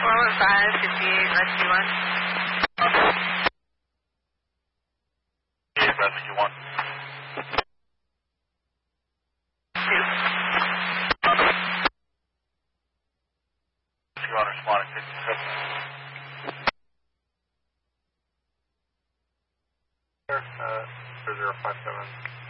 415, 58, rescue 1. Yeah, rescue 1. 2. Rescue 1 responding 57. 0057.